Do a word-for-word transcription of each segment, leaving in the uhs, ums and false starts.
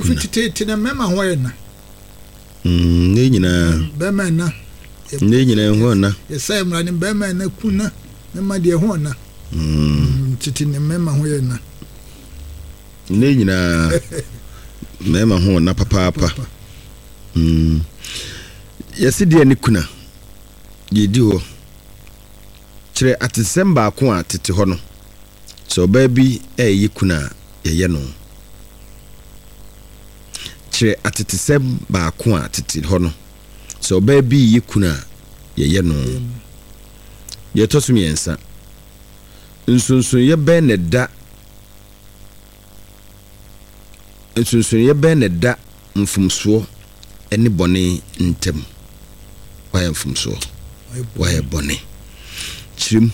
fitite tena mema ho yɛ na mm ne nyina bema na ne nyina ho na ye sai mra ne bema na kuna mema de ho na mm titi ne mema ho yɛ na ne nyina mema ho na papa papa mm yesi de ne kuna ye di ho kire atesemba ko a tete ho no so baby eh yi kuna ye ye no kire atesemba ko a tete ho no so baby yi kuna ye ye no ye to so miensa nsunsun ye be ne da nsunsun ye be ne da mfumso eni bone ntem why mfumso why bone chirim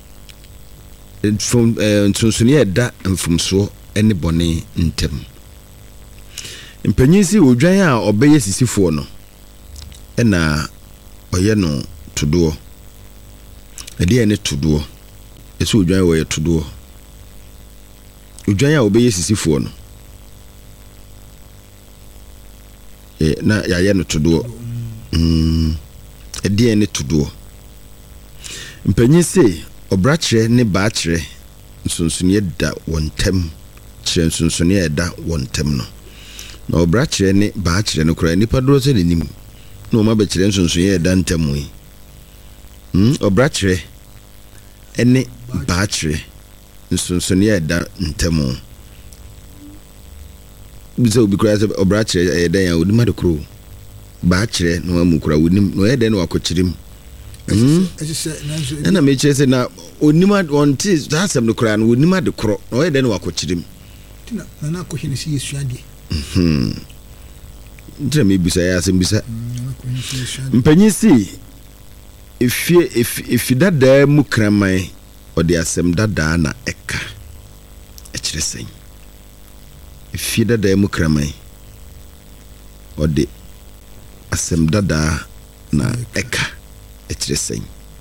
from nsunsun ye da mfumso eni bone ntem mpanyisi odwan a obeye sisifo no ena oye no todo ade ene todo ese odwan wo todo odwan a obeye sisifo no e na ya ye no todo mm ade ene todo mpanyisi obrachire ne baachire nsunsun ye da wontem chire nsunsun ye da wontem no na obrachire ne baachire no kura nipa duro se nim no ma be chire nsunsun ye da ntem yi mm obrachire ene baachire nsunsun ye da ntem bizo bi kura se obrachire ye da ya odima de kuro baachire no amu kura wonim no ye da no akochirim mm na me chese na onima onti dasem no kura no onima de kro no ye da no akochirim tina na na ko hene si yesuade mhm ntre me bisa ya asem bisa mpanyisi efie efi dada mu kraman odi asem dada na eka ekire sen efie dada mu kraman odi asem dada na eka ekire sen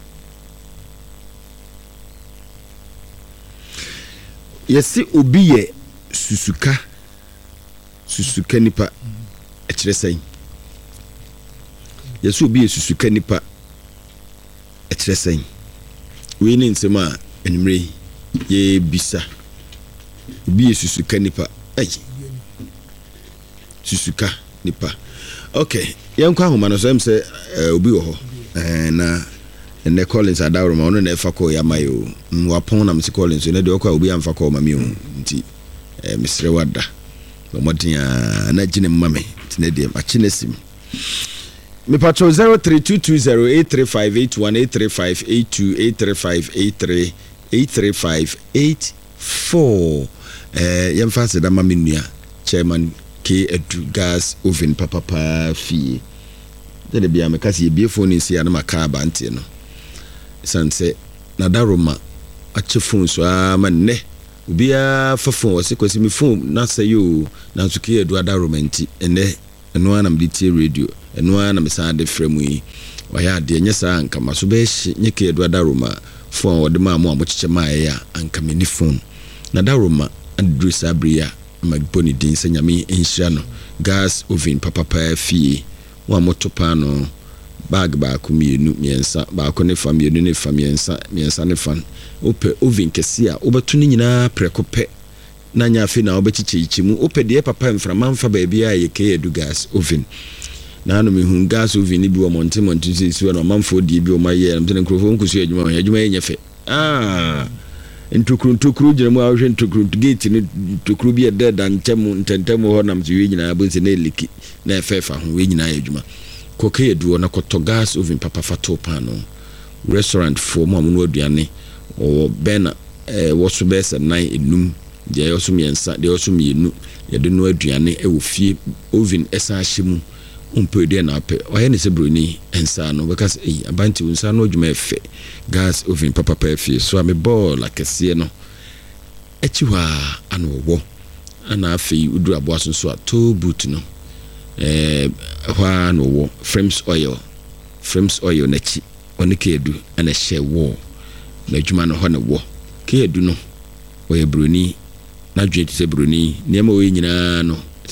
yesi obi ye susuka susuka nipa ekire sen yesu obi ye susuka nipa ekire sen we ni nsema enimre ye bisa obi ye susuka nipa ai susuka nipa okay yankwa homa no so em se obi wo ho eh na ne Collins adawro ma ono na efa ko ya mayo nwapon na msi Collins ne de okwa obi amfa ko ma mi nti eh misre wada momodia na gine mame tine de achinesim me patro zero three two two zero eight three five eight one eight three five eight two eight three five eight three eight three five eight four eh yemfa se da mame nua chairman K Edu Gas Oven papa pa fie de bia me kasi bie phone nsi ya na maka abante no sanse na daroma ache phone so ama ne ubia fa phone wose kwesi me phone na sayo na nsuke Edu adaroma nti ene eno ana mditi radio eno ana mesa de fremu yi waya de nyesa anka maso be nyeke Edu adaroma phone wode ma mo amocheche ma ya anka me ni phone na daroma andrew abria magboni din senyame enhia no Gas Oven papa pa fie wa motopa no bag ba ku mienu miensa ba ko ne fam mienu ne fam miensa miensa ne fan ope oven kese a obetu ni nyina prekope na nya afi na obechiche ichimu ope de papa mframa mfa ba bia ye K Edu Gas Oven na no me hu Gas Oven bi o monte monte sisi no manfo di bi o maye na mtene nkrofo nkusu adwuma adwuma ye nyefe ah ntukuru ntukuru gyina mu ahwe ntukuru gate ni ntukuru bi eda da ntemu ntentemu ho nam ziwe nyina abonse na eliki na efefa ho we nyina adwuma ko K Edu na koto Gas Oven papa fato pano restaurant for mo amuno aduane o bena eh woso besa nine enum de yoso miensa de yoso mienu ye de no aduane e wo fie oven esa ahyemu umpe de na ape o ye ne se broni ensa no because eh abanti unsa no adwuma efe Gas Oven papa pa fie so ame ball akese no echiwa ano wo ana afi udu aboaso so ato boot no eh hwa no wo frames oil frames oil na chi one K Edu ana hye wo na adwuma no ho ne wo K Edu no o ye broni na dwete se broni niam o nyina no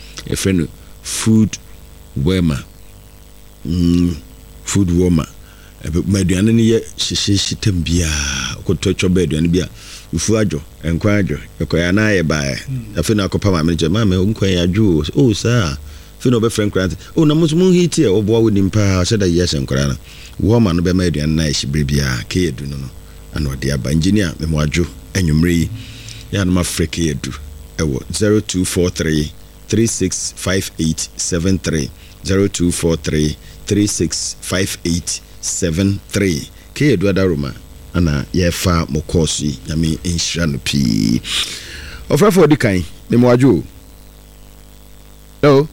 a friend food wema mm food wema maduane ne ye hyehye tambia kotocho ba aduane bia ufu adwo enkwa adwo ekoya na ye ba afi na akopa ma me je ma me nkwa ya adwo oh sir fi no be friend grant oh na musu hit e obo wo nimpa se da yes enkra na wo ma no be ma aduane na hye bia ke edu no no ana odi aba engineer me mo adwo anwumre yi ya na ma freke edu ewo zero two four three three six five eight seven three zero two four three three six five eight seven three ke edu adaroma ana ye fa mo course yi ya me inshira no pi ofrafo odi kan me mo adwo hello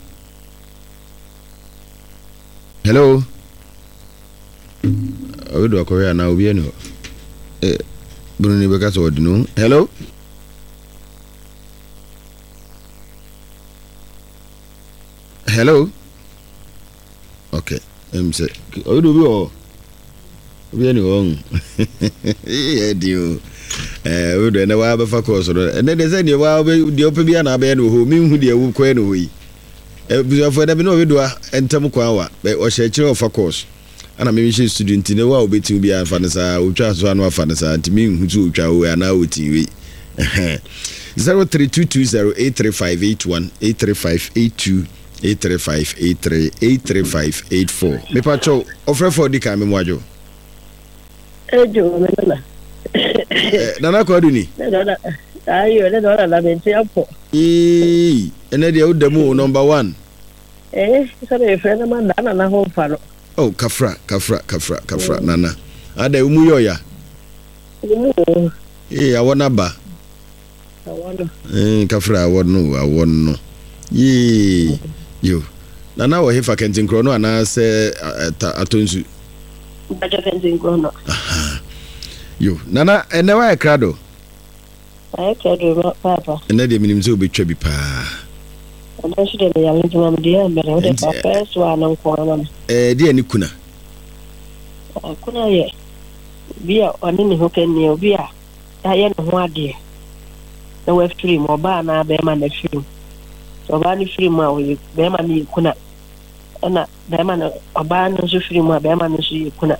hello odo akoya na obi eno eh Bruni beka so odino hello hello okay em say odo bi o obi eno on eh dio eh odo na wa be fa course do and they say wa be di opa bia na be no ho mi hu de wu kwa no yi eh bi so for da bi no obi do entam kwa wa be o hye kire of course ana me mission student ne wa obeti bi afa ne sa otwa so anu afa ne sa ntimi nhutu otwa o ana oti wi zero three two two zero eight three five eight one eight three five eight two eight three five eight three eight three five eight four me pacho ofre for di kan me moajo ejo me na nana ko aduni na ayo le do la benti apo eh ene de udamu number one eh so be friend man na na ho faro oh kafra kafra kafra kafra nana ada umu yoya eh awona ba awona eh kafra awonu awonu ye yo nana wo hefa kentin kro no ana se atonsu baja kentin kro no yo nana ene wa ekrado ai kedo papa ene de minim se obetwa bi pa ana shi de ya lenti mam de ya mere o de papa so ana nko ama eh de ani kuna kuna ye bia oni ni ho ken ni obia aye no ho ade na we free mo ba na be ma na free so ba ni free ma we be ma ni kuna ana be ma na oba na so free ma be ma ni so kuna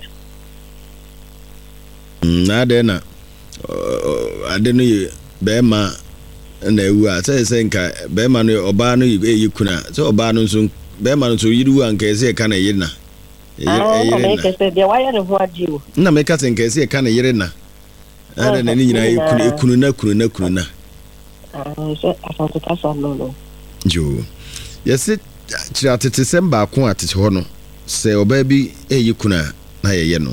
na de na ade no ye be ma na ewu a say say nka be ma no oba no ye kuna so oba no so be ma no so yiru anka say ka na ye na ah na ke say de wa ye no ho ade o na me ka say nka say ka na ye na ana na ni nyina ekunu na kunu na kunu na ah so afa ta sa no no jo yes kira tete semba ko atete ho no se oba bi eyi kuna na ye ye no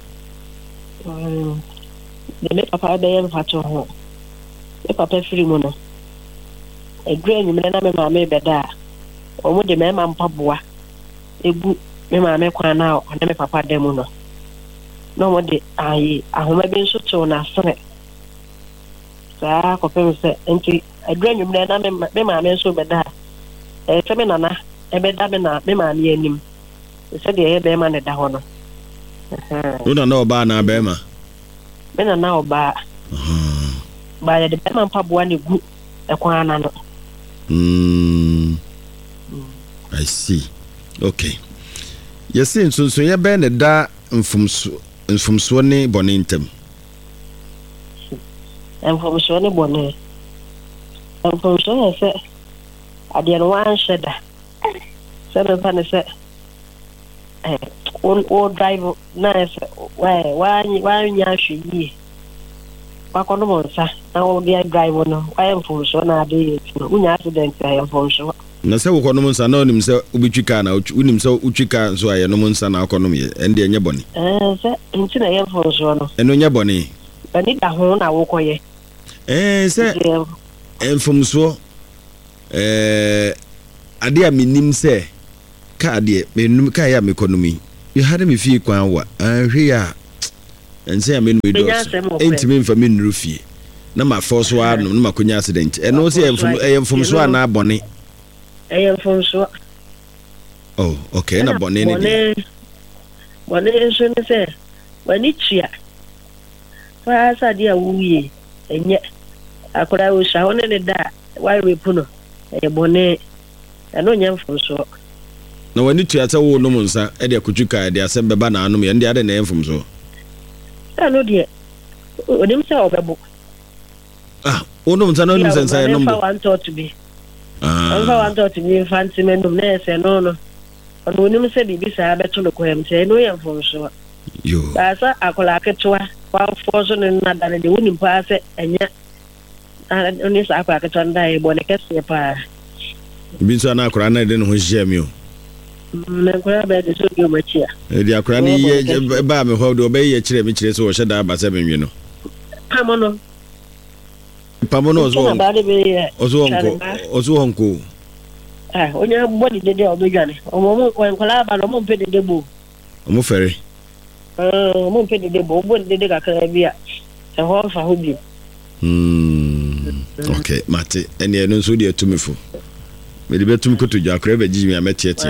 um de me papa de ye fa to ho e papa free mo no e gre nyimle na me ma me beda o mo de me ma mpaboa egu me ma me kwa na o na me papa de mo no no mo de ai ahoma bi nso to na sere sa ko pe se enti e gre nyimle na me me ma me nso beda e se me nana e beda me na me ma me anim se de e be ma ne da ho no una no ba na be ma me na na oba ba ya de be ma mpaboa ne gu e kwa na no mm I see okay yes so so ye be ne da mfumso mfumso ne bonentem mfumso ne bone mfumso ne se ade no wan sheda se me pa ne se eh on o drive na se wa wa wa nya hwe wa kono mo sa na o dia drive no wa mfumso na ade unya accident ya mfumso na se wo kono mo nsa na onim se obitwika na unim se utwika nso aye no mo nsa na akonom ye ende enye bone eh se nti na ye mfumso no eno nya bone ani da ho na wo koye eh se mfumso eh ade a minim se ka ade menum ka ya me konomi you had me feel kwan wa ahwe ya ense amenu do entimi mfa me nuru fie na ma force wa no na makonya accident eno se emfum emfum so ana abone emfum so oh okay na bone ne bone bone so ne se wani tua fa sa dia wuye enye akora wo sha one ne da wa repuno e bone eno nya emfum so na wani tua ta wo no munsa e de akutwuka de asem beba na anum ye nde ade na emfum so ano de onim se obebo ah ono munsa na onim sensa ye nombo want to be ah I want to be fancy men no na se no no ono onim se bibi sa beto no ko em se no ye emfum so yo asa akola ketwa kwa forzo ne na dane de wonim pa se enya oni sa akwa ketwa ndai bone kese pa bi so na akora na de no ho hia mi o na akora ba de so bi o machia e di akora ni ye ba me ho do be ye kire mi kire so wo heda ba se benwe no pamono pamono ozo ozo onko ozo onko ah onya body de de obedwane omo mo ko enkola ba no mo pede de bo omo fere eh mo pede de bo bo de de kakra bia se ho fa ho bi hmm okay mate ene eno so de atumifo me de betum ko to jakra ba jimi ametietie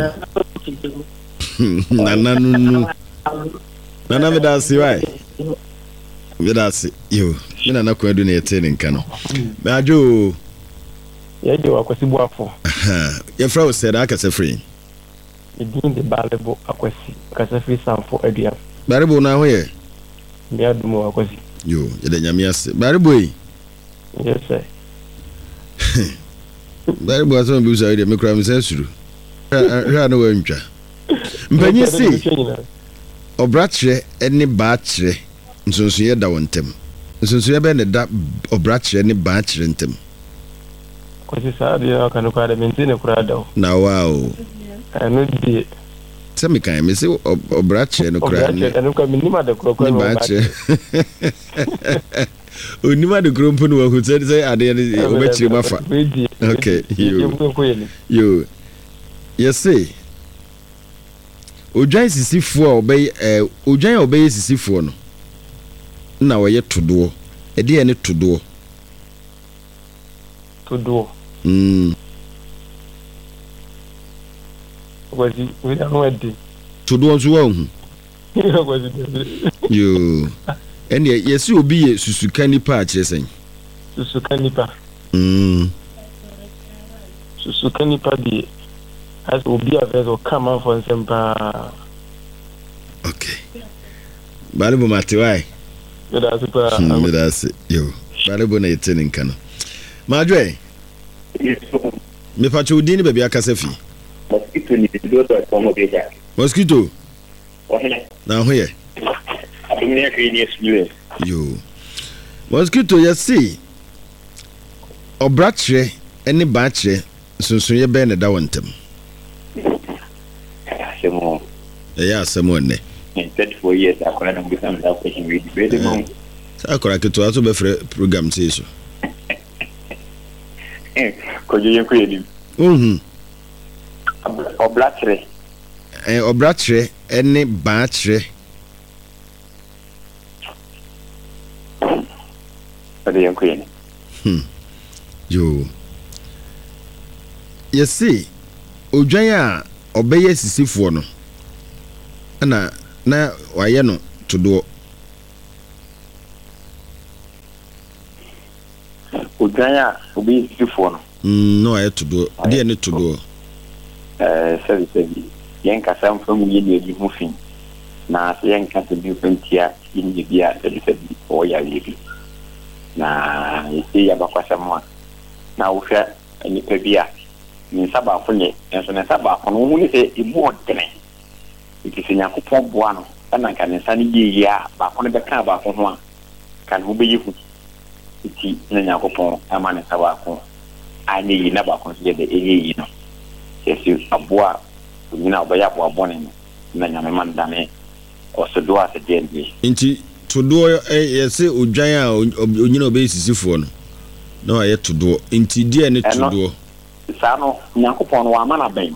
nana nunu nana me da si wai me da si yo me nana ko edu na yete ne nka no me ajo ye je akwasi buafo ye fra o said aka se free edin de balebo akwasi aka free sanfo adua balebo na ho ye me adumo akwasi yo ye de nyame ase balebo yi yes sir balebo aso bi usa de me kra me sensuru ha na wa ntwa mpanyi si obrachre eni baachre nsonso ye da wontem nsonso ye be ne da obrachre eni baachre ntem kwasi sa dia kanu kwa de mentine kura da na wow anu di semi kan me se obrachre no kura ni anu ka minima de kura kwa baachre onima de kura mpo no wa hu se se ade ne obachire mafa okay yo yo yes say Ojan sisifo a obey eh ojan obey sisifo no na wo ye todo e de ne todo todo mm wazi we don't know it todo so wa hu yo ene yesi obi ye susuka nipa a kire sen susuka nipa mm susuka nipa di as obi a vezo come on for sempa okay balebo matiwai meda super meda se yo balebo na yetene nka no madwe me pacho udi ni baby akasa fi mosquito ni do do ko mo beja mosquito ohne na ho ye abimne ka ni experience yo mosquito ya see obrachre eni baachre sunsun ye be ne da wontem semo ya semo ne thirty-four years akora na mbisa mda question read be mo akora keto aso be free program say so eh ko je ko yedi mhm obrachre eh obrachre eni baachre ade yanko yedi hmm yo yesi odwan a obeye sisifo no na na waye no todo odwan a obeye sisifo no mm no waye todo de ne todo eh sabi sabi yen kasa mfamu yedi edi hu fin na yen kasa bi fantia yin bia sabi sabi o ya yebi na yesi ya bakwasa mo na wo hwa ni pebia ni saba afonye enso ne saba afono hu ni se ibu odene ikisi nyakopon boa no ana kan nsa ni ye ya ba afono be ka ba afono a kan hu be yifu iti na nyakopon ama ne saba afono ani yi na ba afono se de eyi no yesi aboa nyina obaya aboa bone no na nyame man dane o se do ase de ndi nti todo yesi odwan a onyina obeye sisifo no no waye todo nti de ne todo sano nyakopon wa mana ben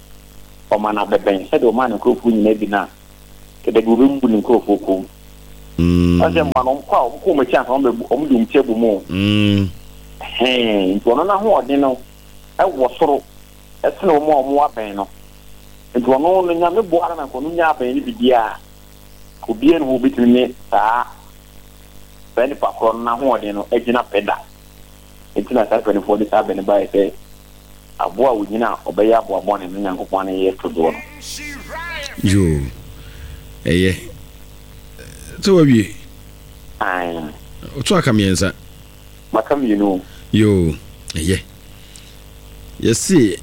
o mana beben se do mana ko fu nyina bi na ke de gubu mbu ni ko fu ko Mm. Ase mo no kwa ko mo chance on be om dum chebu mo. Mm. Eh, nti ono na ho ode no e wo soro e se no mo mo aben no. Nti ono no nya me boara na ko no nya aben ni bibia. Obi en wo bitimi ne saa. Bani pa ko na ho ode no e gina peda. Nti na sa twenty four saa ben ba e se aboa wo nyina obeya aboa bone no nyankopon na ye to do no. Yo. Eye. So wawie. Ai. Oto aka miensa. Makam you know. Yo. Eye. Yesi.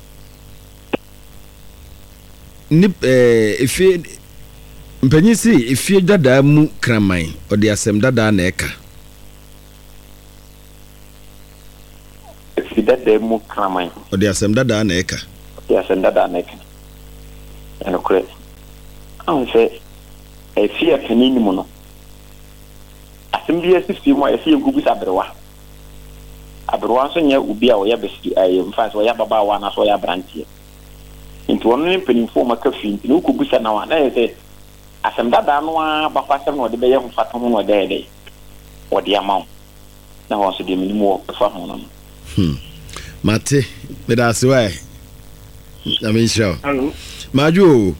Nip eh efie mpanyisi efie dada mu kraman odi asem dada na eka. Efie dada mu kraman odi asem dada na eka. Odi asem dada na eka. Eno kure. An se efie panini mu no. Asem bi asisi mu efie gugu sabrewa. Abrewa so nya ubi a oya besi ayi mfanso oya baba wa na so oya brantie. Nti wono ne penifo maka fi nti no kubusa na wa na yese asem dada no a bafa asem no de be ye mfato ho no de de odi amaw na wo so de minimu fa ho no. Hmm. Mate me da se wai na me show. Hello. Majo.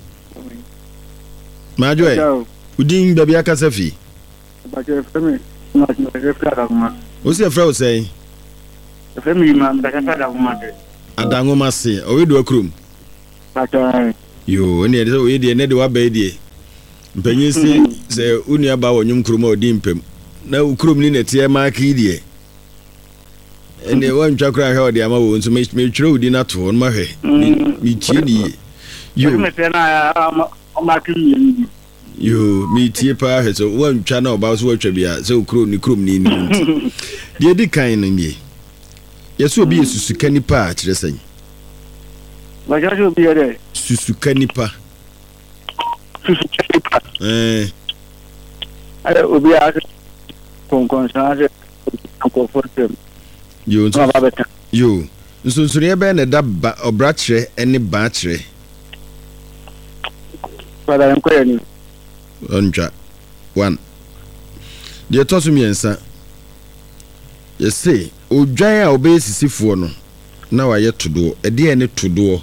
Majo e. Udin bia aka safi. Ba ke femi na ke fara ma. O se fra o sei. Femi ma da ka fara ma de. Adango mase o we do akrum. Yo, ene de o ye de ne de wa ba die. Mpanyisi se unu aba wonyum kruma odi mpem. Na ukrum ni netie ma ka die. Ene wan twa kra he odi ama wo nso me twere odi na to on ma hwe. Mi tie ni. Yo. Me se na o ma ki ni. Yo, mi tie pa hwe so wan twa na oba so watwa bia se ukrum ni krum ni ni. De di kan no nie. Yeso obi yesusu kanipa a kire san. Ba ja jo bi ere. Susuka nipa. Susuka nipa. Eh. Are obi a kon kon sa je ko forte. Yo nso. Yo. Nso nso ne be na da obra kire ene ba kire. Para en ko ni. Onja. One. De to so miensa. Ye say odwan a obe sisifo no na wa ye todo. E de ene todo.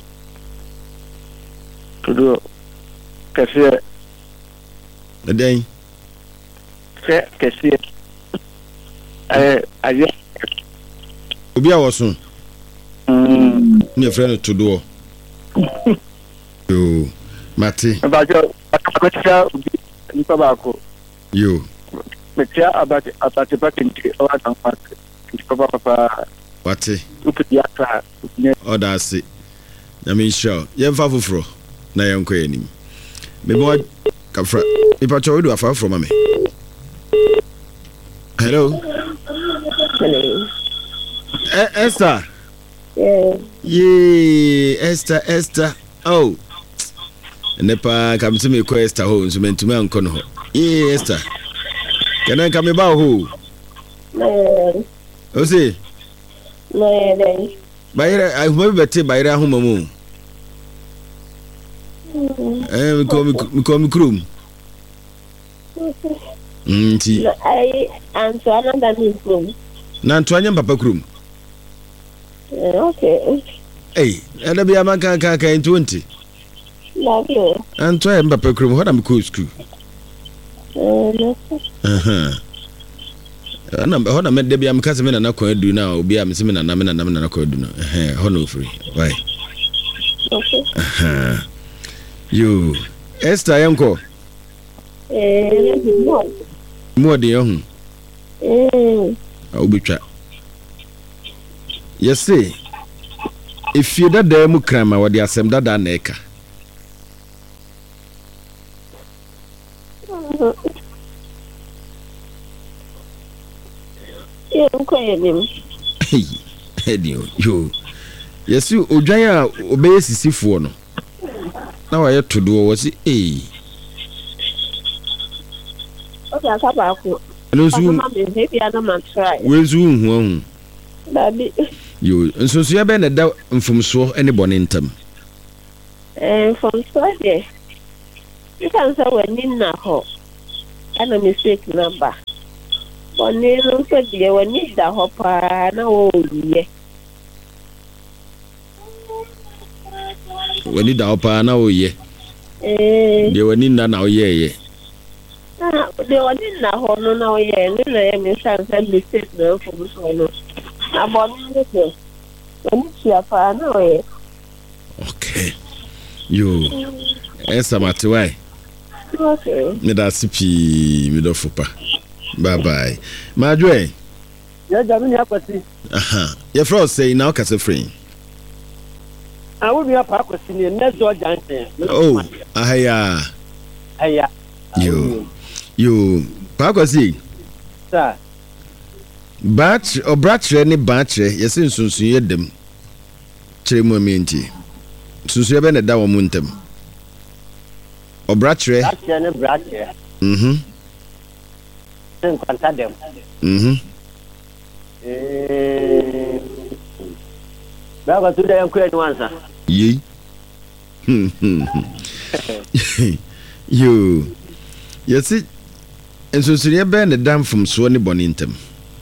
Todo. Kase. Edem. Se kase. Eh, aye. Obi a woso. Mm. Ne frɛ no todo. Yo, mate. Ba jo akapeta ni pa ba ko. Yo. Metia abate abate pakinti o atan pat. Papa papa. Wate. Upiti aka. Oda se. Na me show. Ye mfa foforo. Na ye nko yanim. Me bo kafra. Ipa cho do afa from me. Hello. Hello. Eh, Esther. Yeah. Ye, Esther, Esther. Oh. Nepa come to me ko Esther ho, so mentuma anko no. Ye, Esther. Can I come about who? No. O say. No, no. Bayra, I hope better bayra ho mamu. Eh, me ko me ko me krum. Nti. I answer another krum. Na Antoine papa krum. Okay. Eh, ada bia man kan kan kan twenty. Love you. Antoine papa krum, ho na me ko school. Uh, Aha. Ana ho na me de bia me ka se me na na kon adu na obi a me se me na na me na na me na kon adu no. Eh, ho no free. Why? Okay. Aha. You Esther yanko. Eh, mo. Mo de ho. Eh. Obitwa. Yesi. If you dada mu krama wadi asem dada na eka. Yeah, nko yanim. Hey, hedio yo. Yesi odwan a obeye sisifo no. Na wa ye todo wo si eh. Okay, akaba ko. No su. We zu hu hu. Dabi. Yo, nso so ya be na da mfumso ene bone ntam. Eh, from Friday. You can say when in na ho. ana mistake number bɔne no nso deɛ w'ani da hɔ paa na wɔɔyɛ w'ani da hɔ paa na wɔɔyɛ ee deɛ w'ani nna na ɔyɛɛyɛ ah deɛ w'ani nna hɔ no na ɔyɛ no na yɛ mesan sɛ mistake na mfom so no na bɔne no deɛ w'ani tua paa na ɔyɛ okay yo esa matewai okay me da sipi me do fopa bye bye madwe ya jamu ni akwasi aha ye fro say na o kase free awu bi apa akwasi ni nezo jante oh ahaya aya yo yo pa akwasi sa batch o bratre ni batch yesi nsunsun ye dem kire mu amenti sunsun ye be na da wo mu ntem o bratre bratre ne bratre mhm sen kwanta dem mhm eh ba ba tu da yan kuya ni wansa yi yo yesi nsunsun ye be na dam fom so ne boni ntem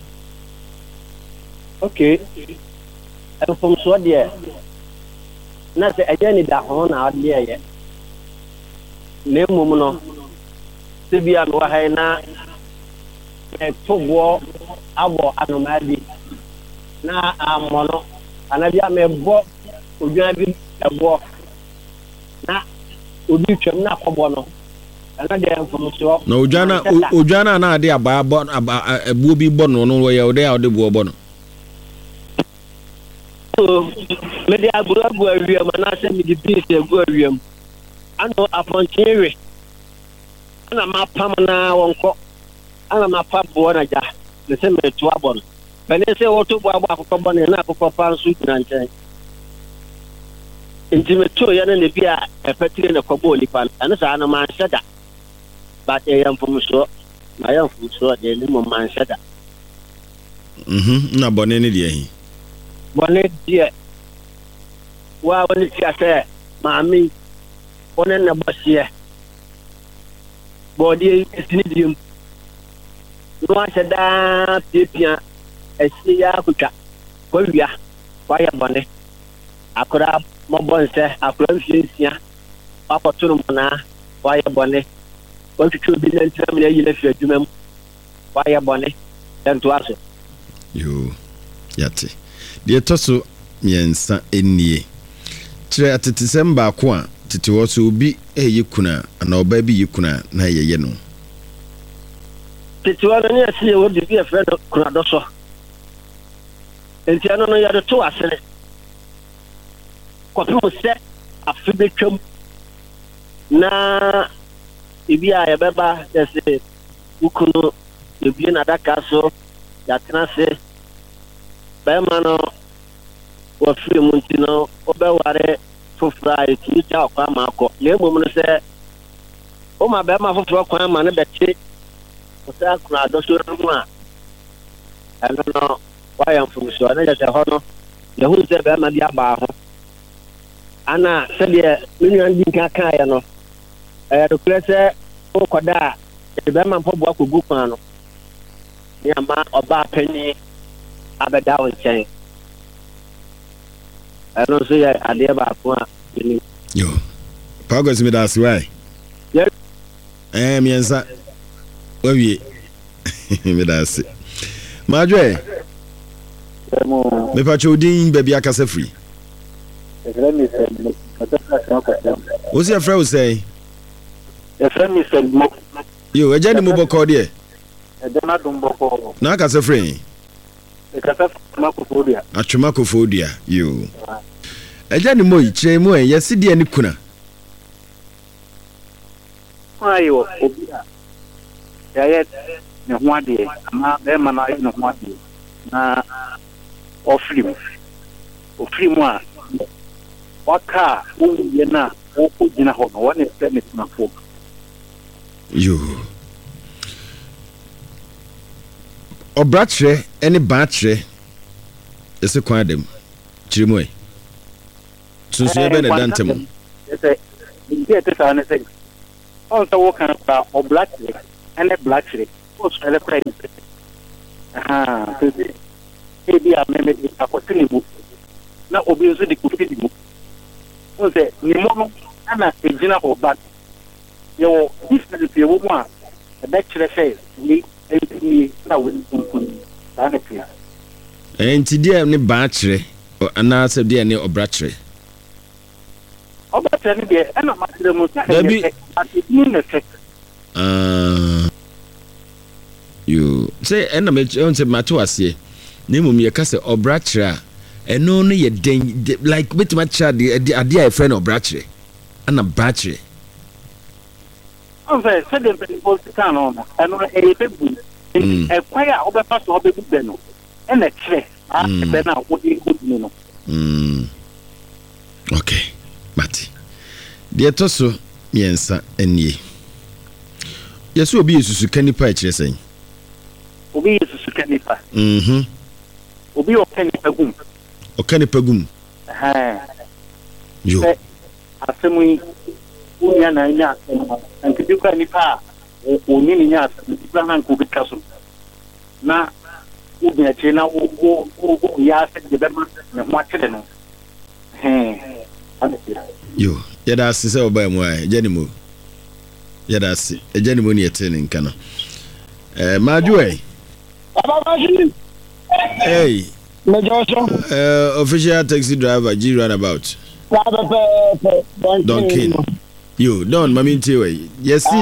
okay en fom so de na se ajani da ho na ade ye ne mum no se bia no ha na e tobo abo anomadi na amono anabia me bo odwan bi ebo na obi twam na kobo no ana de en so na odwana odwana na ade aba bo abuo bi bo no no ye ode ade buo bo no me de aguro abu awiem na se me de bi se agu awiem ano aponchewe ana mapam na wonko ana mapa bo na ja le se me to abon bene se woto bo abo akoko bo na akoko pa nsu na nchen intimeto ya na ne bia epetire na kobo lipa ana sa na man shada ba te yam fum so na yam fum so de ni mo man shada mhm na bone ne de hi bone de wa woni ti ase maami onen na bosie body esinidium no ashada pepia esia kuka kwawia kwaya bone akora mobonse akora mfiesia akoturu mona kwaya bone otutu bi na ntram na yile fi adwumam kwaya bone ento aso yo yate de toso miensa enie kire atetisem ba ko a tete wo so obi eye kuna na oba bi yikuna na yeye no tete wo ne asi wo de bi e friend kuna do so enti ano no ya do to asere ko pe se afibetwam na ibi a yebeba dese ukunu ebi na daka so ya tenase ba ma no wa free muntino obeware fofra eti cha kwa mako le mum no se o ma be ma fofra kwa ma ne beti o sa kuna do so mu a ano no wa yam fu so na ja ho no ye hu se be ma dia ba ho ana se de minu andi ka ka ya no eh do klese o koda e be ma mpobo akogu kwa no ya ma oba pani abeda won chen ano so ya ade ba ko a yo pagos me das why yeah eh miensa wawie me das madwe mo me pa chodin baby akasa free efra mi se kata ka o si efra o say efra mi se mo yo eja ni mo boko de e de na dum boko na akasa free e kata ma ko fodia atwema ko fodia yo eja ni mo ichire mo e yesi de ni kuna ayo obia ya ye ne ho ade ama be ma na ne ho ade na ofrim ofrim a waka uye na o jina ho no woni se ne na fo yo obratre eni baatre ese kwa dem chirimo e sunsun ebe na dantem ese ndi ete sa ne se on ta wo kan pa obratre ɛne black chere post ɛlɛ kora yi aha sɛ ebi a mɛmɛ de akɔte ne mu na obi nso de kofi ne mu so sɛ ne mu no ana egyina hɔ back yɛwɔ difference yɛwɔ mu a ɛbɛkyerɛ sɛ ne ɛnti na wɔn nkun saa ne pia ɛnti deɛ ne baa kyerɛ anaasɛ deɛ ne ɔbra kyerɛ ɔbra kyerɛ ne deɛ ɛna ma kyerɛ mu sɛ ɛyɛ ate mu ne sɛ ah yo say ɛna me on say mato aseɛ na mmom yɛ ka sɛ ɔbra kyerɛ a ɛno no yɛ den like betuma kyerɛ de ade a ɛfrɛ no ɔbra kyerɛ ana bra kyerɛ ɔfɛ sɛ de mpɛnpɔ sika no no ɛno ɛyɛ bɛbu ɛkwan a ɔbɛfa so ɔbɛbu bɛ no ɛna kyerɛ a bɛ no a wode wodi no mm okay mate deɛ to so miɛnsa anie yɛsɛ obi yɛ susuka nipa ɛkyerɛ sɛn obi yɛ susuka nipa mhm obi ɔka nipa gum ɔka nipa gum ɛhɛn yo asɛm yi wonya na nya asɛm nkedi kwa nipa a ɔni ne nya asɛm nipa na nko bɛka so na wobi akyire na wo wo wo yɛ asɛm de bɛma ne ho akyerɛ no ɛhɛn yo yɛda ase sɛ ɔbaa mu a ɛgya ne mu yɛda ase ɛgya ne mu ne yɛte ne nka no ɛɛ maaduɛ hey uh, official taxi driver G runabout Don King yo don mami ntiwe yes see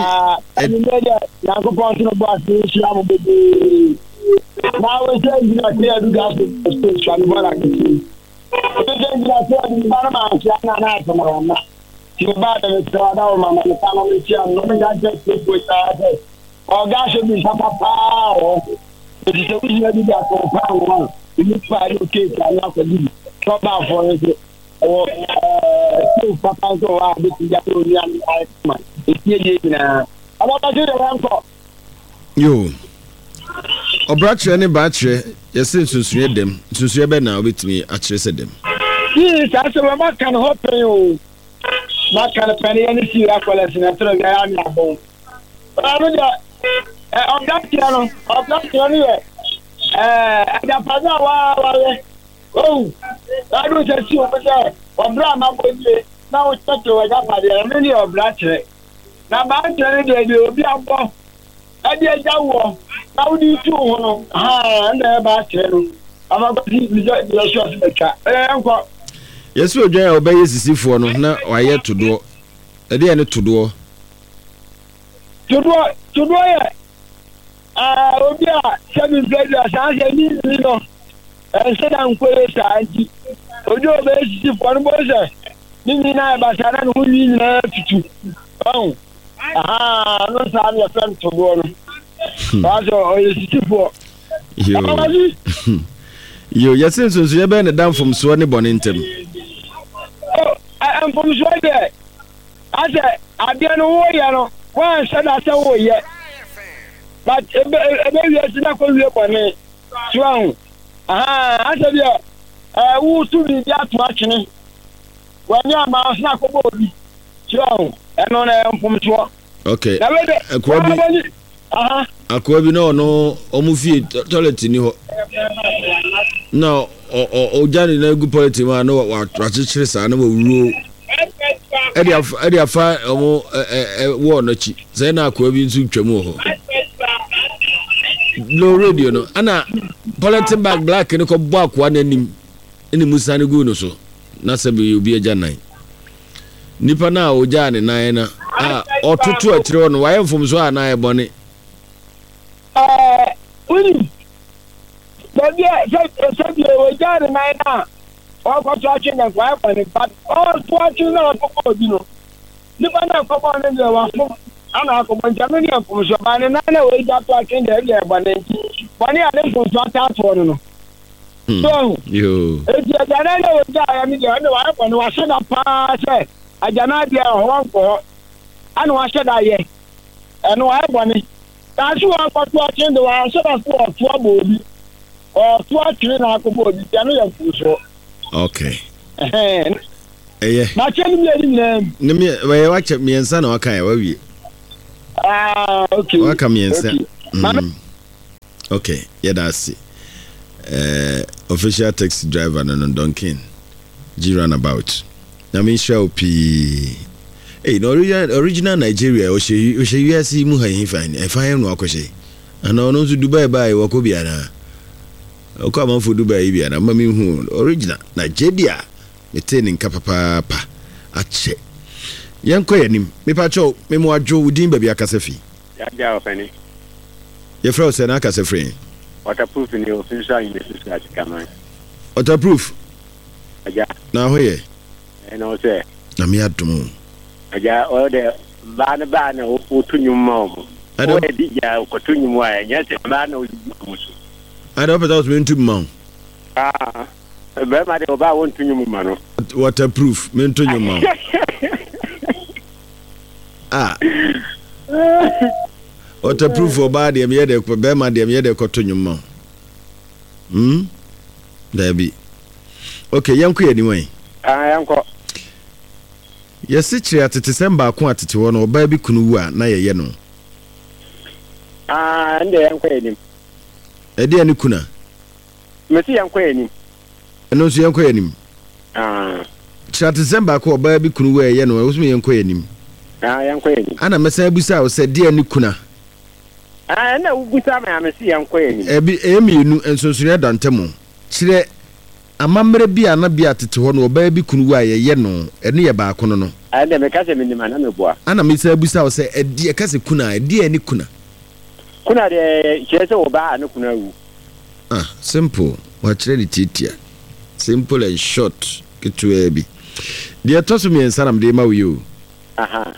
now we say you are there to gas the station for like this so then you are saying you are not na na tomorrow na you bad the travel mama the family chair no me just with that or gas be papa pa it is a we need that for power you find okay can now for you trouble for it or uh papa so ah be to get on yan man it ye na about that the rank yo ɔbra kyerɛ ne baa kyerɛ yɛsɛ nsunsuɛ dɛm nsunsuɛ bɛ na wobɛtumi akyerɛ sɛ dɛm yii saa sɛ wɔmaka ne hɔ pɛn o maka ne pɛne yɛ ne sii akɔlɛ sinɛtorɔ bi ayɛ ame abɔn ɔno deɛ ɔbra kyerɛ no ɔbra kyerɛ no yɛ agyapade a waawayɛ o ado sɛ si wo sɛ ɔbra a mabɔdie na wokyɛkyerɛ w'agyapadeɛ ɛno ne yɛ ɔbra kyerɛ na baa kyerɛ no deɛ deɛ obi abɔ ɛde agya wɔ na wodi tu ho no ha na ba kyerɛ no amagoti bi je bi so so beka eh enko yesu odwan a obɛyɛ sisifoɔ no na wayɛ todoɔ ɛde yɛ ne todoɔ todoɔ todoɔ yɛ ah obi a seven players asɛ ni ni no ɛsɛ da nkɔyɛ saa nti obi obɛyɛ sisifoɔ no bɔsɛ ni ni na ba sa na no ni na tutu ɔn aha no sa na fɛn todoɔ no Bazo oyesitipo. Yo. Yo, yɛsɛ nsonso yɛbɛn ne dan fom so ne bɔne ntem. Oh, am fom so de. Ase ade no wo yɛ no, wan sɛ da sɛ wo yɛ. But ebe ebe wiɛ si na ko wiɛ bɔne. Tuan. Aha, ase bi eh wo tu bi bi ato atwene. Wani ama na ko bo bi. Tuan. Ɛno na fom so. Okay. Na we de. Ko bi. Aha. Akwa bi no no omufie toilet ni ho. Na o o jani na gu toilet ma no wa twachire sa na wuro. Edi afa edi afa omo eh wo no chi. Sai na akwa bi nsu twam ho. Low radio no ana bulletin bag black ni ko bo akwa na nim. Eni musa ni gu no so. Na sabi obi agya nan. Nipa na o jani nan na ah otutu atire no wa yemfom so ana e bone. Eh, uni. Baby, so so we got in my now. All got watching and quiet on it, but all watching now for you. The one that come on in the one. I'm not going to Germany from Japan and I know we got watching the area, but then one year they from Santa Antonio. So, you. It's a Janana guy. I mean, I know I was set up pass. I cannot be a home for. I know I said I and no I want it. That's why I'm watching the one so that's what trouble or watching na ko bodi tanu ya fuso. Okay. Eh. Eh. Na cheni mi ni nem. Ne mi we watch me nsa na waka ya wawie. Ah, okay. Welcome, yes. Okay. Mm. Okay, yeah, that's it. Uh, official taxi driver no no Duncan. G runabout. I mean, show P. Hey, no original, original Nigeria. O she, o she U S mu ha yin fine. E fine no akoshe. Ana ono to Dubai buy wako bia na. O ko am for Dubai bia na mami hu original Nigeria. Me ten nka papa pa. Ache. Yanko yanim. Me pa cho me mo adwo udin ba bia kasefi. Ya dia ofani. Ye fro se na kasefri. Waterproof in the official university at Kamai. Waterproof. Aja. Na ho ye. And also. Na me adum. Aja all the bana bana o tunyu mom. Ado di ya ko tunyu mo ya nya se bana o musu. Ado peta us me ntum mom. Ah. Be ma de o ba won tunyu mom no. Waterproof me ntunyu mom. Ah. Waterproof for bad dem ye de ko be ma dem ye de ko tunyu mom. Hmm? There be. Okay, yanko ye ni wan. Ah, yanko. Yesi chiri atete semba ko atete wo no oba bi kunu wu a na ye ye no. Ah, nde yanko ye ni. E de ani kuna. Mesi yanko ye ni. Eno so yanko ye ni. Ah. Chiri atete semba ko oba bi kunu wu ye no, wo so me yanko ye ni. Ah, yanko ye ni. Ana mesa busa o se de ani kuna. Ah, na ubusa ma mesi yanko ye ni. E bi e mienu ensonsunya dantemo. Chiri amamre bia na bia tete ho no oba bi kunu wa ye ye no eno ye ba kono no ade me kase minima na me boa ana me sa busa o se edi kase kuna edi ani kuna kuna de chese oba anu kuna wu ah simple wa chere di titia simple and short kitu e bi de to so me ensanam de ma wi o aha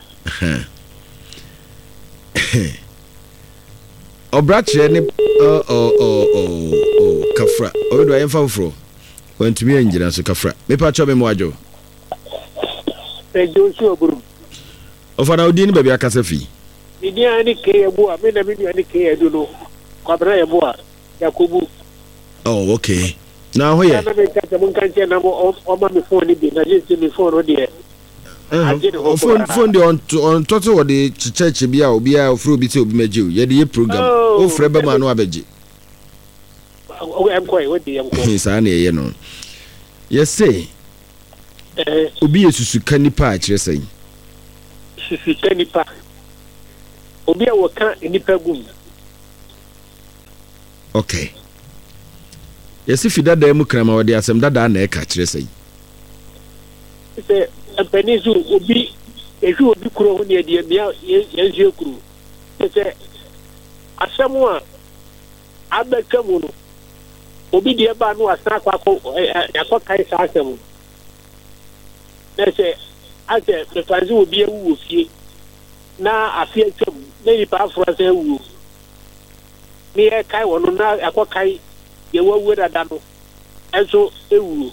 obra chere ni o o o o kafra o do ayen fa fro want me engineer so kafra me pa cho me mo ajo e jo so buru o fa na odin ba bia kasa fi ni ani ke ebu a me na me ani ke edu no kwabra ebu a yakobu oh okay na ho ye na me ka mun kan che na mo o ma me phone bi na je me phone o de o phone phone de on on toto wo de church bia obi a ofro bi te obi maji o ye de program o frɛ ba ma no abeji o em ko e wodi em ko sa na ye no ye say eh obi yesusu kanipa a kire sai susu kanipa obi a wo ka nipa gum okay yes if dada mu krama wode asem dada na e ka kire sai se apenizu obi eju obi kuro ho ne de bia yenzie kuro se asemu a abekamu no obi de ba no asa kwa ko yakọ kai sa asemu nese ase prefazi obi ewu ofie na afie tem na ni pa afro se ewu ni e kai wono na yakọ kai ye wawu dada no enso ewu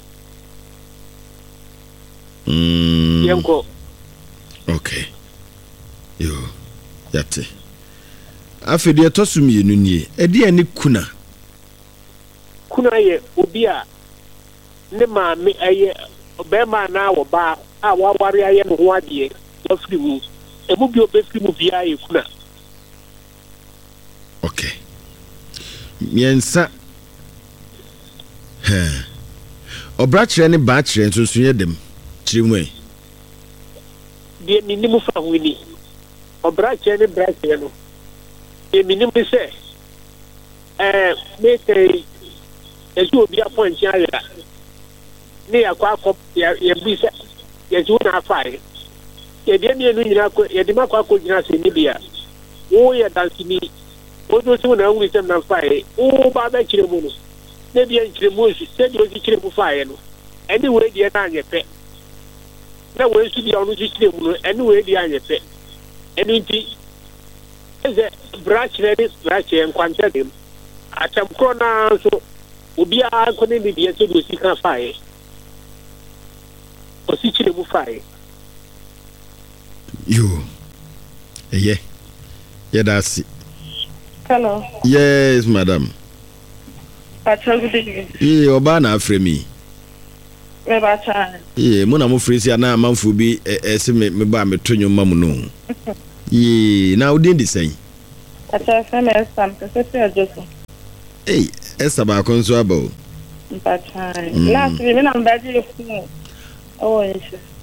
mm yanko okay yo yate afede tosumi enu nie edi ani kuna kuna ye obi a ne maame aye obema na wo ba a wa ware aye no ho ade afiri mu emu bi obefiri mu bia ye kuna okay miensa he obra kire ne ba kire nso ye dem kire mu e de ni ni mu fa wini obra kire ne bra kire no e minim se eh me say ezu obi appoint ya ne yakwa akọ ya bisa yezu na afai ye de mi enu nyina ko ye de makwa ko nyina se ni bia wo ye dansini o do so na wuri sem na afai o ba ba kire mu no ne bia kire mu si se de o kire mu fai no eni we de na anyepe na we su bia onu kire mu no eni we de anyepe eni nti eze branch ready branch en kwanta dem atam kro na so obi a ko ne bi so do si kan fai o si kire mu fai yo yeah yeah that's it. Hello. Yes madam. Pacha good evening. Yeah oba na afre mi. Me bacha. Yeah mo na mo frisi ana amanfo bi ese me me ba me tonyo mamu no. Ye, now didn't say. I tell some Esther, because I just. Hey, Esther Baconsuabo. But last week, I'm better. Oh, yes.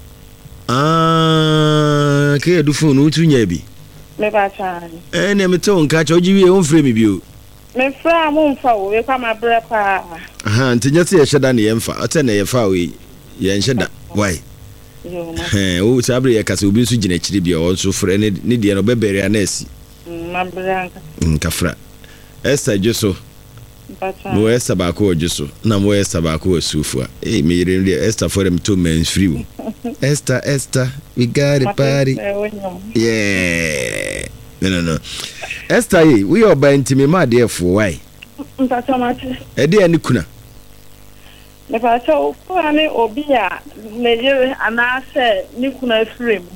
Ah, que do phone, who to Yabi? Me bata. And I'm a tone catch or you own frame view. Me fra won't fall, we come my brother. Ah, until you see a shadani emfa, attend a far away. Yan shada. Why? Oh, Sabri, a castle be suggested to be also for any Nidian or Beberry and Nessie. My brother. Cafra. Esther Jusso. No Esther Baco Jusso. No Esther Baco Sufua. Eh, me really Esther for them two men free. Esther, Esther, we got a party. Yeah. No, no, no. Esther, we are buying to me, my dear, for why? That's how much. A dear Nikuna. If I saw Fanny or Bia, Nigeria, and I said, Nikuna frame.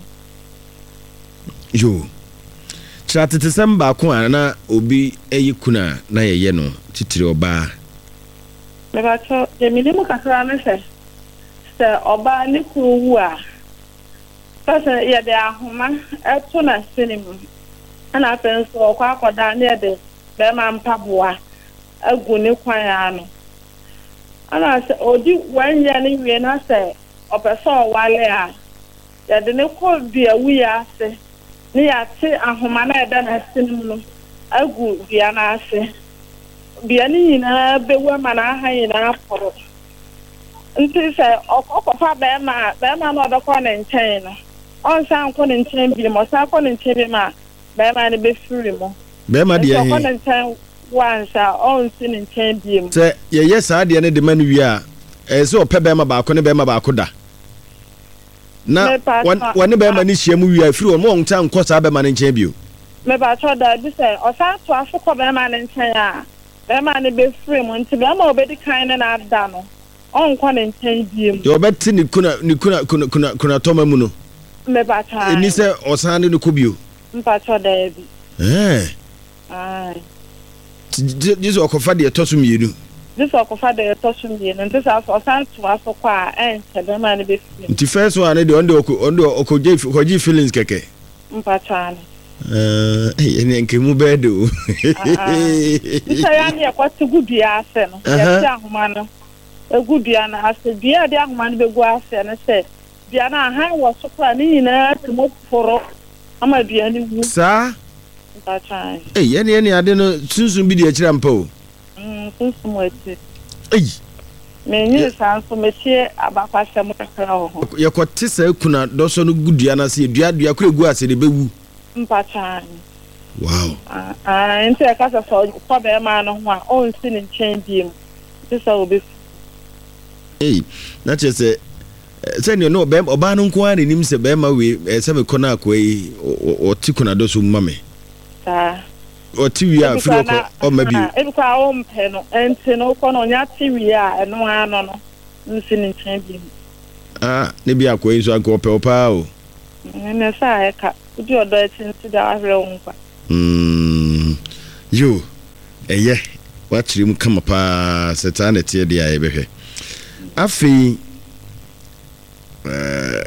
You. Chat to some Bakwana, Obi, a Yukuna, na yeno, Titri or bar. If I saw the minimum Casarana says, Sir, Oba Nikua. Person, yeah, they are human, a tuna cinema. And I think so, Quack down near the Berman Pabua, a Guniquayano. And I said, oh, do one year and I say, or a saw while there. That the no be a we are say, near say, a humana than a cinema, a good be an assay. Be any in a be woman I hang in a port. And she said, oh, Papa Bama, Bama not a corner in China. On some corner in Champion, or some corner in Champion, Bama be free more. Bema, dear. Once our own sin in champion. Say, yes, I did the man we are. As so, Pebema Bacon, Bema Bacoda. Now, one Bema Nisham, we are through a long time, cause Aberman in champion. Maybe I thought that this say, or some to Africa Berman in China. Berman be free, when to be more better kind and I've done. On one in champion. Your betting Nikuna Nikuna Kuna Kuna Tomamuno. Maybe I thought. And he said, or Sandy Nukubu. But what they be. Eh. Aye. This is Okofadi to me. This Okofadi to me, and this is for San to us for qua and Seberman be. The first one, I don't do Okoji feelings, Keke. Mpatan. Uh, and can move bed do. This I am here, what's a good year, sen. Young man, a good year, and I said, dear young man, be go and I said, Diana, I was so planning to move for. I'm a dear, sir. Hey, any any I don't know, soon be the trampo. Hm, soon wait. Hey, me sounds for Monsieur about Pasha. Your quartissa kuna doso no good Diana see, dear, you could go as the baby. Mpatan. Wow. Ah, into a casa for Father man on one own sin and change him. This will be. Hey, not just a. Send you know, Bam, Obanum Quan in him, say Bama, we seven Conac way or Tikuna dosu mammy. Or T V R, or maybe it's our own pen and no con on your T V R and no one on listening champion. Ah, maybe a queen so I go pow. And as I cut, would you dirty into the room? Hm, you, eh, yeah, watch him come up, satanity, the I ever. I feel, uh,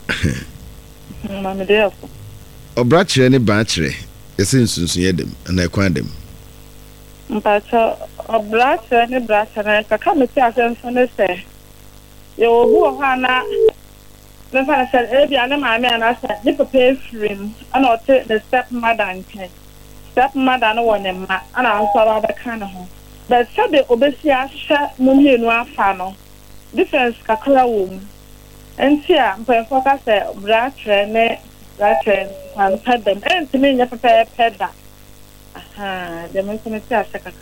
Mamma dear, or bratcher any battery. Since you them and I quite them. But a black and a black and I come to us and say, you who are not. Then I said, Eddie, and my man, I said, you prepare for him, and I'll take the stepmother and ten. Stepmother, no one, and I'll follow the kind of home. But said the Obesia shut Mummy and one funnel. Difference Kakula womb. And here, when Focus said, black and that and pet them, and to me, you prepare pet that. Aha, the man can say a second.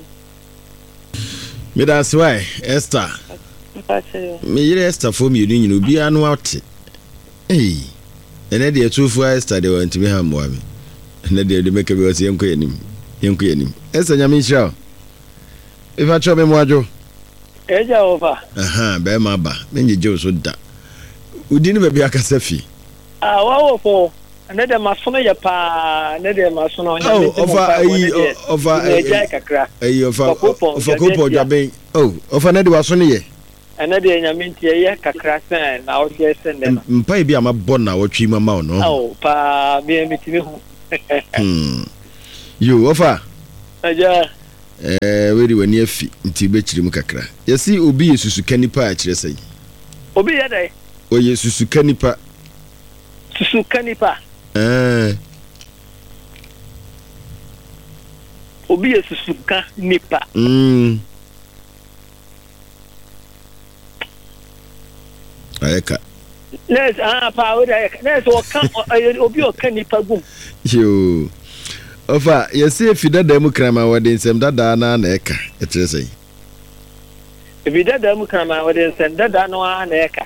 Me that's why, Esther. Me Esther for me, you know, be unwatched. Hey, and then the truth for Esther, they went to me, ham, and then they make a was young queen, young queen. Esther, Yamin Shaw. If I trouble him, Wajo. Eja over. Aha, bear my ba, then you Joe would that. We didn't be a Casafi. Ah, wow, for another mason, ya pa, another mason. Oh, over a over a of a couple, Jabbing. Oh, of another was on here. ɛna de nyame ntie yɛ kakra sɛn na wo hwɛ sɛn dɛ mpa bi ama bɔ na wotwi mama wo no oh pa me mitimi ho hmm yo ofa aja eh we di wani afi nti be kiri mu kakra yesi obi yesusu kanipa a kire sɛn obi yɛ dɛ o yesusu kanipa susu kanipa eh obi yesusu ka nipa mm ayeka nes ah pa o da nes o kan obi o kan nipa gum yo ofa yesi efida da mu krama wode nsem dada na na eka ekire sei efida da mu krama wode nsem dada no na eka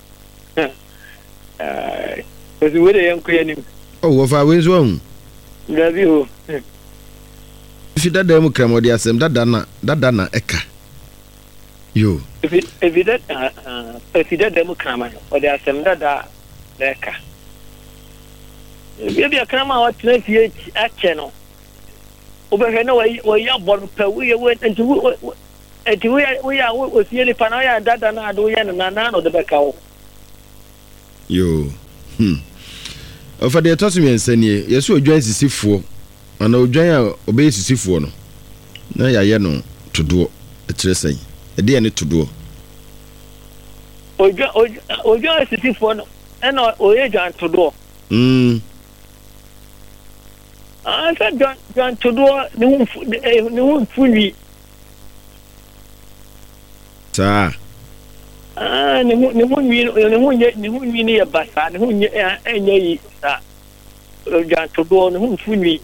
eh ozi wede yanko yanim oh ofa wenzo hu dabi ho efida da mu krama wode asem dada na dada na eka yo efida efida da mu krama wode asem dada na eka ebi akrama wa tena fie ache no obehwe na wa ya bor pa we we nti we nti we we ya we fie ni pa na ya dada na ado ye na na no de beka wo yo hmm ofa de tosu mi ensanie yeso odwan sisifo ana odwan a obey sisifo no na ya ye no todo etire sen e de ne todo odwan odwan sisifo no na oye dwan todo mm ah sa dwan dwan todo ne hu ne hu funi ta ah ne hu ne hu ni ne hu ne hu ni ne basa ne hu nye enye yi sa dwan todo ne hu funi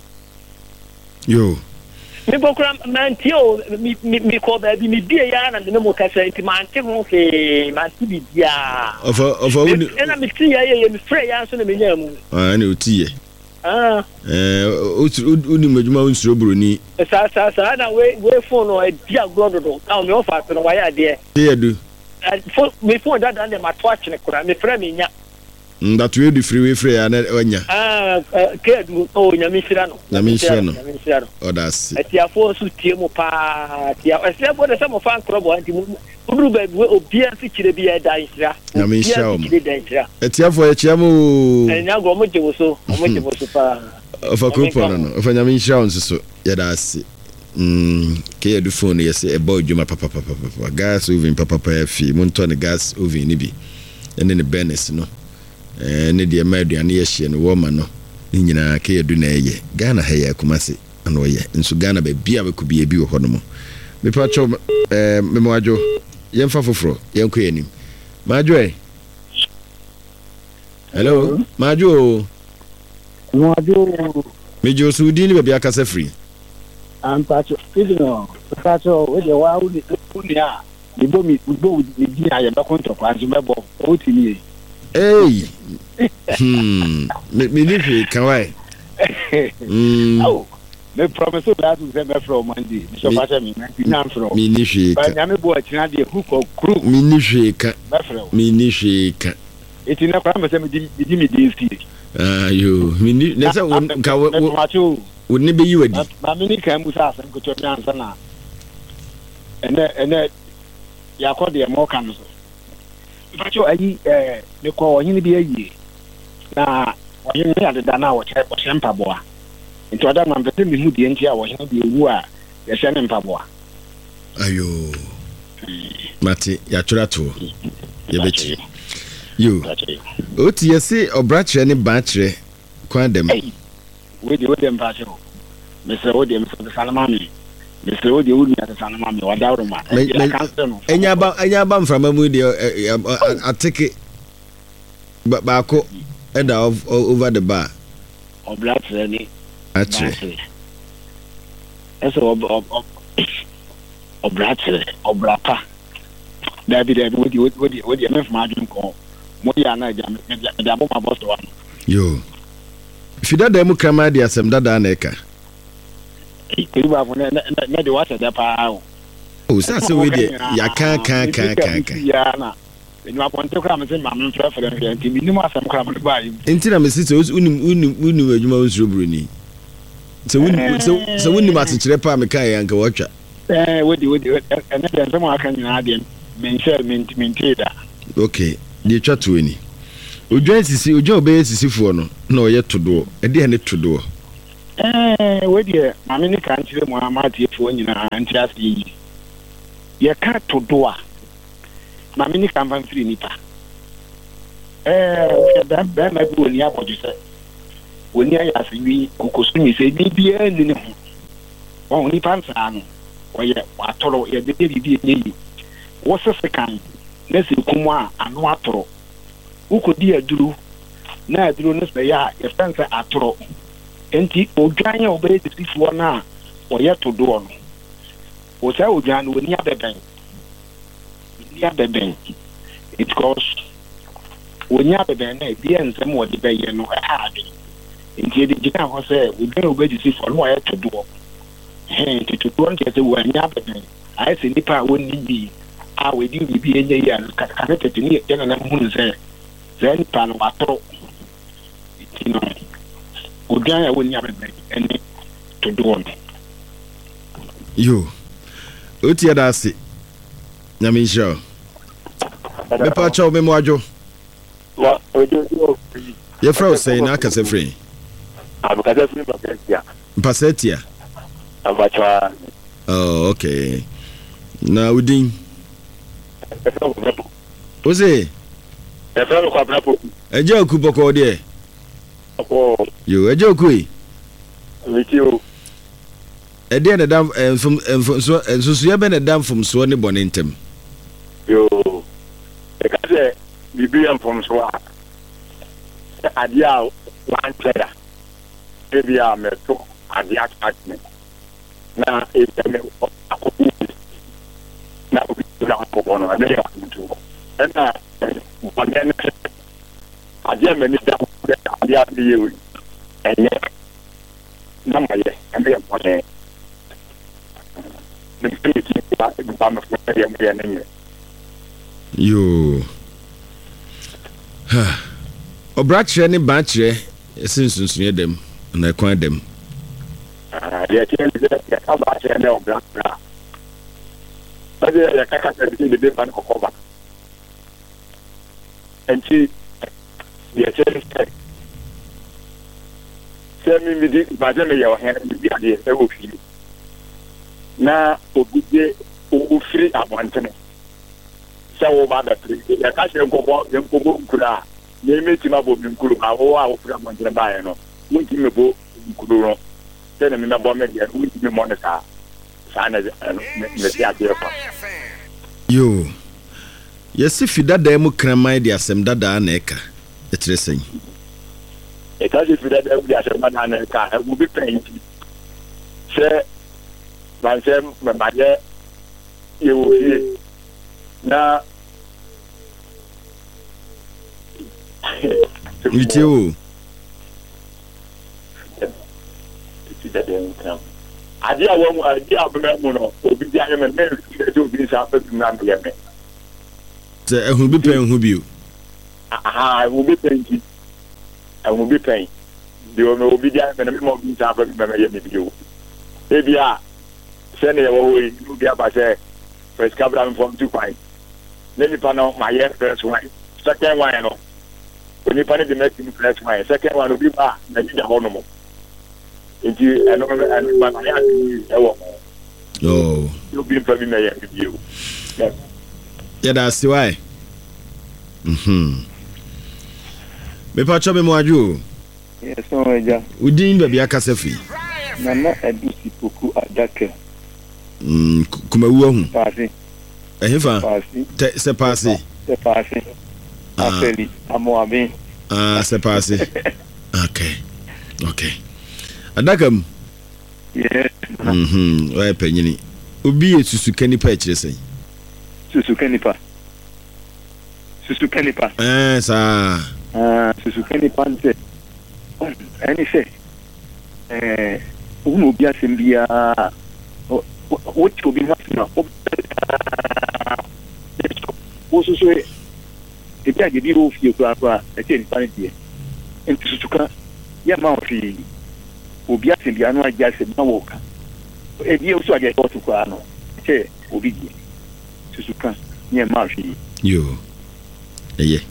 yo mi bokura mantio mi mi ko ba bi mi die ya na ne mo kasa nti mante ho fe manti bi dia ofa ofa uni ena mi ti ya ye mi frɛ ya so na me nya mu ah ne otiye ah eh uni majuma unsuro buroni sa sa sa na we we phone no e dia grododo na me ofa so no wa ya de ye du me phone dada na ma to achene kura me frɛ me nya ndatu edu free we free ya na onya ah ke du o nya mi fira no na mi share no no odas etiafo so tie mo pa tia ese bo de se mo fan krobo anti mu duru ba bi obia si kire bi ya da nhira na mi share o etiafo ya chia mo enya go mo je wo so mo je wo so pa ofa kupo no no ofa nya mi share on so ya da asi mm ke edu phone yes e boy juma papa papa papa gas oven papa papa fi mo nto ne gas oven ni bi ene ne benes no eh ne de ma aduane ye hye no wo ma no ni nyina ke edu na eye Ghana ha ye Kumasi ana oye nso Ghana ba bia be kubie bi wo ho no mo me pa cho eh me mo ajo ye mfa foforo ye nko yanim ma ajo eh hello ma ajo ma ajo me jo sudi ni be akasa free am pa cho idino pa cho we de wa uni uni a ni bo mi bo ni di aye ba konto kwa nso mebo o ti ni hey hmm me me ni fi kawai mm oh me promise that to them from Monday so pass me na from me ni fi ka ba nya me bo atina de hook or crew me ni fi ka me ni fi ka eti na kwa me se me di di me di fi ah yo me ni na se ka wo wo ni be yi wadi ba me ni kan bu sa san ko to mi ansa na ene ene ya ko de mo kan so Pacho ayi eh me ko onyin bi ayi na onyin ya de na wo che wo che mpaboa nti oda man pete mi hu die nti a wo hin bi ewu a ya hye ne mpaboa ayo mati ya turato ye bechi yo oti yesi obrachre ne baachre kwan dem we de we dem baachre me se we dem so salama mi me se we de wu ni ata salama mi wada uruma enya ba enya ba mframa mu de atike ba ko eda over the bar obrachre ni atre eso ob ob obrachre obrapa David David what you what you what you me from adun ko mo ya na ja me da bo ma boss one yo fida da mu kama dia asem dada na eka e ba fo na na de wasa da pa o o sa se we de ya kan kan kan kan kan ya na enu aponte kra me se ma me fra fra fra nti mi ni mo asem kra mo ba yi nti na me se unim unim unim adwuma usuro bruni se unim se unim atikire pa me kan ya nka watwa eh wodi wodi ene de nsem aka nyina de menhyɛ mentimi da. Okay, deɛ twa to ani. Odwan sisi, odwan obɛyɛ sisifoɔ no na ɔyɛ todoɔ. Ɛdeɛ ne todoɔ. Eh, we deɛ maame ne ka nkyerɛ mu amatiefoɔ nyinaa nti ase yi. Yɛka todoɔ a maame ne ka mfa mfiri nipa. Eh, bɛrima bi wɔ ni abɔdwe sɛ wɔni ayɛ ase wi kokoso ni sɛ biribiara ni ne ho. Wɔn nipa nsaa no ɔyɛ watɔrɔ yɛde biribi enye yi. Wɔsese kan na si kumu a ano atɔrɔ. Ukodi aduru na aduru no sɛ ya yɛfɛn sɛ atɔrɔ. Enti odwan yɛ ɔbɛyɛ sisifoɔ na ɔyɛ todoɔ no. Wɔsɛ odwan no wɔni abɛbɛn. Wɔni abɛbɛn. Because wɔni abɛbɛn na ebi nsɛm wɔde bɛyɛ no ɛha ade. Enti yɛde gyina hɔ sɛ odwan ɔbɛyɛ sisifoɔ no ɔyɛ todoɔ. Hɛn ti todoɔ no kyerɛ sɛ wɔni abɛbɛn. Ayɛ sɛ nipa a wɔnni bi a wɔdi biribi enye yi a kakaka tete ne yɛ na nam hunu sɛ sɛ nipa no watoro ti no odwan a wɔni abɛbɛn ɛne todoɔ no. Yo, oti ada ase nyame nhyira. Mepa chaw me mo adwo. Wa ojo ojo. Ye fra o say na akase free. Abukase free Mpasetia. Mpasetia. Abachwa. Oh, okay. Na udin. Ose. Efra ko abrapo. Eje oku boko de. Oh. Yo, eje oku yi. Witio. Ede na dam enfum enfum so ensusu ye be na dam fum so ne bone ntem. Yo. E ka se bibi enfum so a. Ade a one player. Ebi a meto ade attachment. Na e me akopu. Na obi na akopo no ade ya mutu. Ena bone ade me ni da ade a bi yewi. Enye. Na maye, ande ya bone. Yo. Ha. Obrachre ni bachre esinsunsun dem na ekwan dem. Ah, dia tiene que acabar de obrachra. Mas é que a casa de de ban kokoba. Enti dia tiene que se mi mi di baje me yo hen bi ade e wo fi. Na obide ofiri abantene se wo ba da tri ya ka se nkobo nkobo nkura na emeti ma bo nkuru ma wo a ofiri abantene ba ye no wonti me bo nkuru no se na me na bo me de wonti me mo ne ka sa na me se ade fa yo yesi fida da mu kraman de asem dada na eka etresen e ka se fida da mu de asem dada na eka e wo bi penti se Bansem mamaye yewo na Mitio adi awo adi abeme mu no obi di ayeme me e do bi sa fa bi na me me te ehun bi pen hu bi o aha ehun bi pen ti ehun bi pen di o me obi di ayeme me mo bi sa fa bi me ye me bi o e bia sene wo we no bia ba se first cabra from two point neni pa no my year first one second one no oni pa ne the next first one second one obi ba na di da ho no mo enti eno eno ba na ya di e wo oh you be for me na ya bi o ya da si why mhm me pa cho be mo aju yes so eja udin ba bia kasafi na na edusi poku adake mm kuma wuo hu pasi ehefa pasi te se pasi se pasi afeli amo abi ah se pasi okay okay adakam yes mhm wa penyini obi esusu kanipa ekire sen susu kanipa susu kanipa eh sa ah susu kanipa nte ani se eh uno obi asembia what to be happening o so so e bia de bi ro fie kura kura e te npa ne die enti susuka ya ma ofi obi asembia no agya se ma woka e bi o so agya to kura no che obi die susuka nye ma hwe yo eye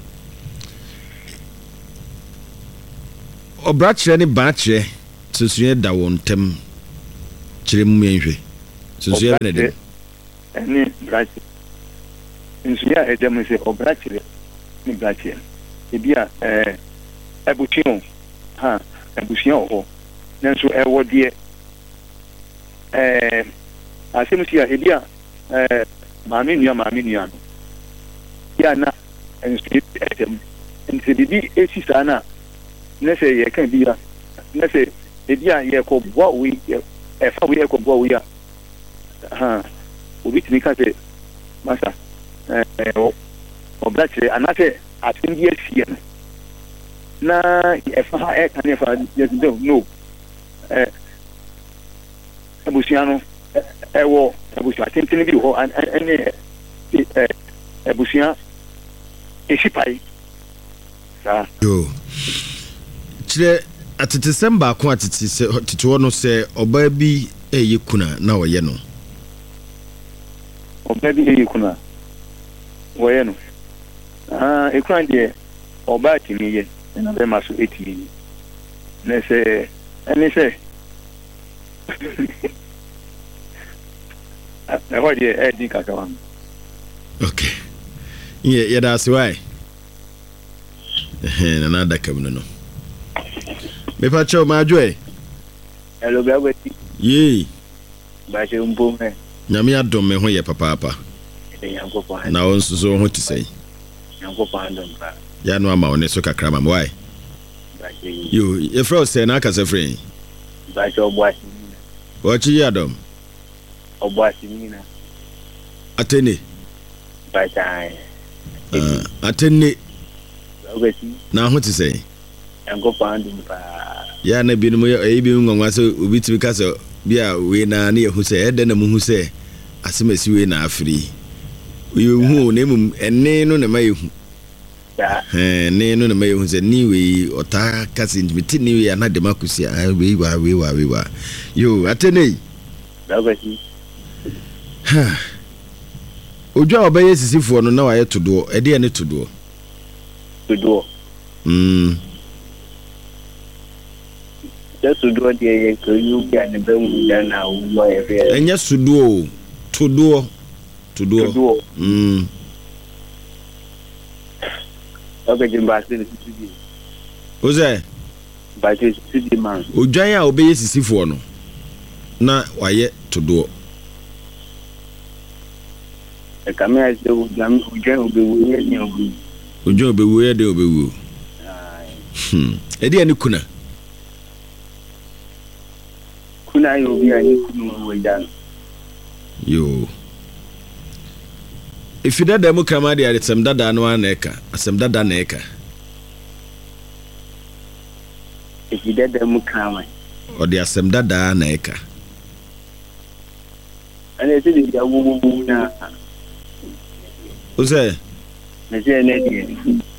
obrachre ne baachre susuye da wontem kire mu yenhwe susuye ne de ene brachre nsuya edem se obrachre ne brachre ebia eh ebuchion ha ebuchion ho nanso ewo de eh asemusia ebia eh maame nua maame nua no ya na nsuya edem nse bibi esi sana nese ye kan bia nese ebia ye ko bo we e fa we ko bo we ya ha obi tini ka se masa eh o brachre anate atindi esie na e fa e kan e fa no eh abusiano e wo abusia tentene bi ho ene eh abusia e sipai sa yo chire atete semba ko atete se tete no se oba bi eye kuna na oye no oba bi eye kuna oye no ah e kuna de oba timi ye na be maso eti na se ene se na hodi e di kakawan okay ye ye da se why eh na na da kabno no me pa cho ma joe hello gaweti ye ba je umbo me nyame adom me ho ye papa papa na won so ho ti sei yanko pa andom pa ya no ama one so kakra ma why yo ye fro say na ka se free ba je oboasi wachi ya dom oboasi mina atene ba tai uh, atene gaweti na ho ti sei yanko pa andom pa ya na bi no e bi ngwanwa so obi ti ka so bia we na na yehu se ede na mu hu se asemasi we na afri we hu na mum enne no na mayehu ya eh ne no na mayehu se ni we ota kasi ntimiti ni we na de makusi a we wa we wa we wa yo atene dagasi ha ojo obaye sisifo no na wa ye todo e de ne todo todo mm just do the ye ko you can be mu da na wo e fe enya sudo todo todo mm oge jimba se sidi oze ba se sidi man odwan a obeye sisifo no na waye todo e kamera se odwan odwan obewu ye ni obewu odwan obewu ye de obewu hmm e de ani kuna kuna yo bi ani kunu wo dan yo if you dada mu kama de atsem dada no aneka asem dada na eka if you dada mu kama o de asem dada na eka ane se de ya wo wo na o se na se ne de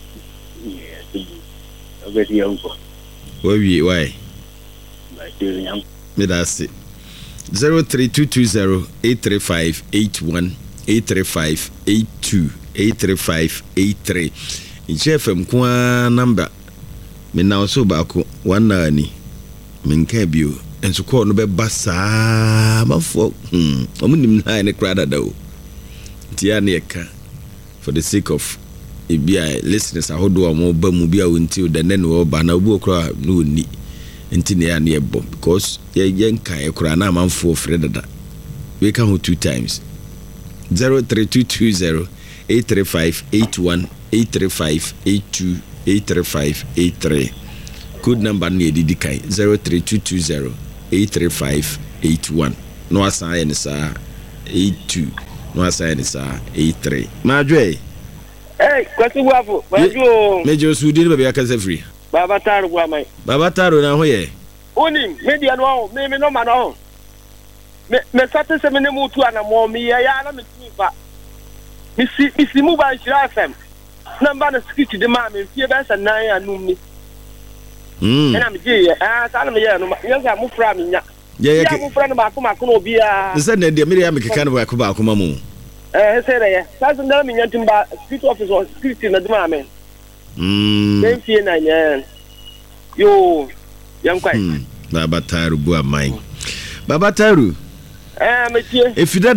o be di onko wa wi why ba se nyam me da se zero three two two zero eight three five eight one eight three five eight two eight three five eight three F M kwa number me na so ba ko one nani me nka bio enso ko no be basa mafo hmm omunim na ne krada dawo tia ne ka for the sake of ibia listeners ahodo am ba mu bia wonti da ne no ba na obu okra no ni enti ne ya ne ebo because ye yenka e kura na manfo frɛ dada we can hold two times zero three two two zero eight three five eight one eight three five eight two eight three five eight three code number ne didi kai zero three two two zero eight three five eight one no assign sa eight two no assign sa eight three madwe eh kwasi wafo wajo mejo sudi ne bia kasa free baba taro gwa mai baba taro na ho ye oni media no me me no ma no me me sate se me ne mutu ana mo mi ya ya na me tifa mi si mi si mu ba shira fm namba na skit de ma me fie ba sa nan ya num ni mm na me je ya ah sa na me ya no ya ga mu fra me nya ya ya mu fra no ba ko ma ko no bia se na de me ya me keka no ba ko ba ko ma mu Eh, say there. That's another me nyantimba street officer security na duma me. Mm. Dem fie na nya. Yo, yam kwai. Baba Taru bu amai. Baba Taru. Eh, me tie. If you